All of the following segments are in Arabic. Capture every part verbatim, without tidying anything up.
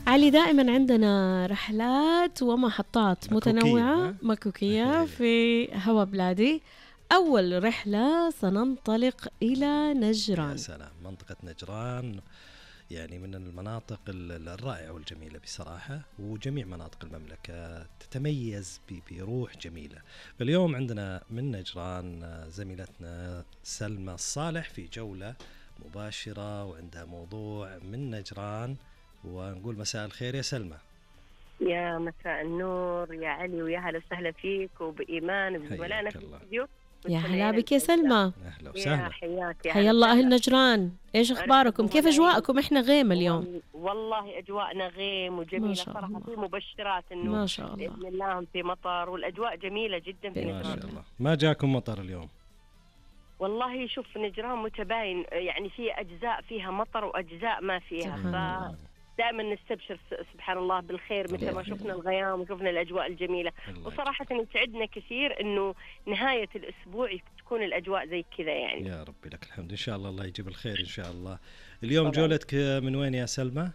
علي، دائما عندنا رحلات ومحطات مكوكية، متنوعة ها؟ مكوكية في هوا بلادي. أول رحلة سننطلق إلى يا نجران. سلام، منطقة نجران يعني من المناطق ال- الرائعة والجميلة بصراحة، وجميع مناطق المملكة تتميز ب- بروح جميلة. فاليوم عندنا من نجران آه، زميلتنا سلمى الصالح في جولة مباشرة، وعندها موضوع من نجران. ونقول مساء الخير يا سلمى. يا مساء النور يا علي، ويا هلا وسهلا فيك وبإيمان بزملائنا حياك في الله. الاستديو. يا هلا مستمعينا بك يا الأعزاء. سلمى. أهلا يا وسهلا. حياك يا حيا هلا الله أهل وسهلا. نجران، إيش أخباركم؟ أرحبوا كيف ملايين. أجواءكم؟ إحنا غيم اليوم. وال- والله أجواءنا غيم ما وجميلة شاء صراحة، الله. في مبشرات إنه ما شاء الله. بإذن الله في مطر، والأجواء جميلة جدا في بإذن ما نجران. شاء الله. الله. ما جاكم مطر اليوم؟ والله شوف، نجران متباين، يعني في أجزاء فيها مطر وأجزاء ما فيها، سبحان الله. فدائما نستبشر س- سبحان الله بالخير مثل ما الله شفنا يخليك. الغيام وشفنا الأجواء الجميلة. الله وصراحة يجزاك. يسعدنا كثير إنه نهاية الأسبوع تكون الأجواء زي كذا يعني. يا ربي لك الحمد، إن شاء الله الله يجيب الخير إن شاء الله. اليوم طبعاً. جولتك من وين يا سلمى؟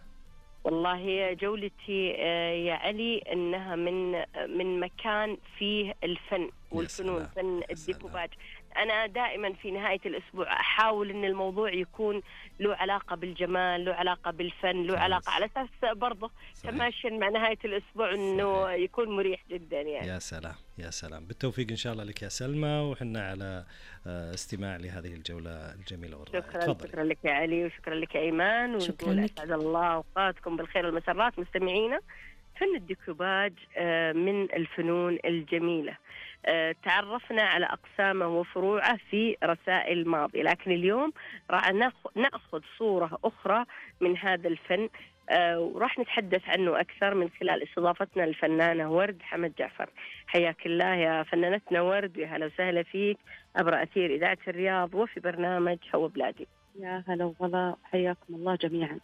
والله جولتي آه، يا علي إنها من آه، من مكان فيه الفن والفنون، سلام. فن يا سلام. الديكوباج. أنا دائما في نهاية الأسبوع أحاول إن الموضوع يكون له علاقة بالجمال، له علاقة بالفن، له كويس. علاقة على أساس برضه صحيح. تماشيا مع نهاية الأسبوع إنه صحيح. يكون مريح جدا يعني. يا سلام يا سلام، بالتوفيق إن شاء الله لك يا سلمى، وحنا على آه، استماع لهذه الجولة الجميلة والرائعة. شكرا تفضلي. شكرا لك يا علي، وشكرا لك يا إيمان، شكراً ونقول لك. أسعد الله أوقاتكم بالخير والمسرات مستمعينا. فن الديكوباج آه، من الفنون الجميلة، آه، تعرفنا على أقسامه وفروعه في رسائل ماضية، لكن اليوم راح ناخ- نأخذ صورة أخرى من هذا الفن، آه، وراح نتحدث عنه أكثر من خلال استضافتنا الفنانة ورد حمد جعفر. حياك الله يا فنانتنا ورد، ويا هلا وسهلا فيك عبر أثير إذاعة الرياض وفي برنامج هوا بلادي. يا هلا والله، حياكم الله جميعا.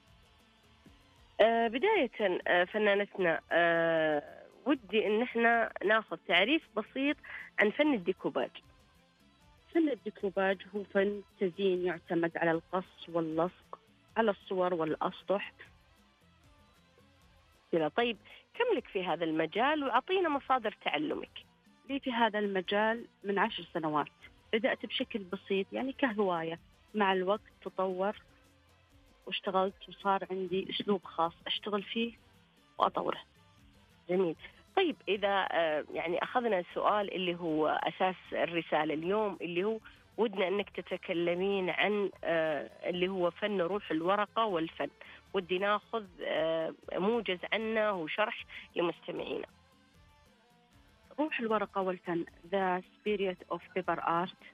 آه، بداية آه، فنانتنا، آه، ودي إن احنا ناخذ تعريف بسيط عن فن الديكوباج. فن الديكوباج هو فن تزيين يعتمد على القص واللصق على الصور والأسطح. كذا. طيب كم لك في هذا المجال، وعطينا مصادر تعلمك؟ لي في هذا المجال من عشر سنوات. بدأت بشكل بسيط يعني كهواية، مع الوقت تطور واشتغلت وصار عندي أسلوب خاص أشتغل فيه وأطوره. جميل. طيب إذا آه، يعني أخذنا السؤال اللي هو أساس الرسالة اليوم، اللي هو ودنا أنك تتكلمين عن آه، اللي هو فن روح الورقة والفن. ودي ناخذ آه، موجز عنه وشرح لمستمعينا. روح الورقة والفن The Spirit of Paper Art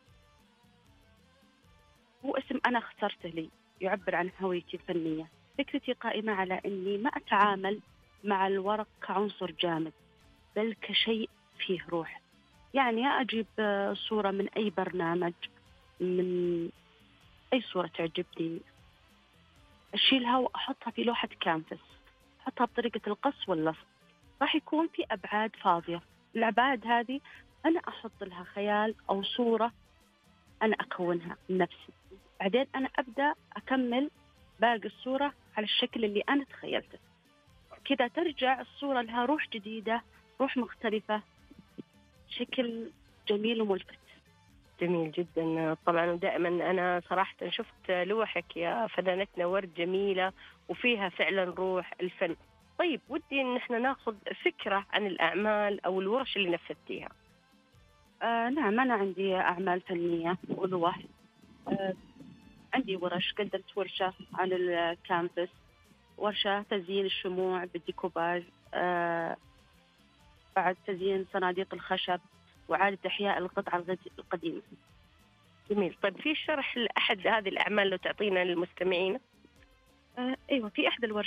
هو اسم أنا اخترته لي يعبر عن هويتي الفنية. فكرتي قائمة على أني ما أتعامل مع الورق كعنصر جامد، بل كشيء فيه روح. يعني أجيب آه، صورة من أي برنامج، من أي صورة تعجبني، أشيلها وأحطها في لوحة كانفاس، أحطها بطريقة القص واللصق. راح يكون في أبعاد فاضية، الأبعاد هذه أنا أحط لها خيال أو صورة أنا أكونها من نفسي. بعدين أنا أبدأ أكمل باقي الصورة على الشكل اللي أنا تخيلته. كذا ترجع الصورة لها روح جديدة، روح مختلفة، شكل جميل وملفت. جميل جدا طبعا. ودائما أنا صراحة شفت لوحك يا فنانتنا ورد جميلة، وفيها فعلا روح الفن. طيب ودي إن احنا ناخذ فكرة عن الأعمال أو الورش اللي نفذتيها. آه نعم، أنا عندي أعمال فنية ولوح. آه عندي ورش، قدمت ورشة عن الكانفاس، ورشة تزيين الشموع بالديكوباج، آه بعد تزيين صناديق الخشب وإعادة إحياء القطعة الغد- القديمة. جميل. طيب في شرح لأحد هذه الأعمال لو تعطينا للمستمعين؟ آه أيوة، في إحدى الورش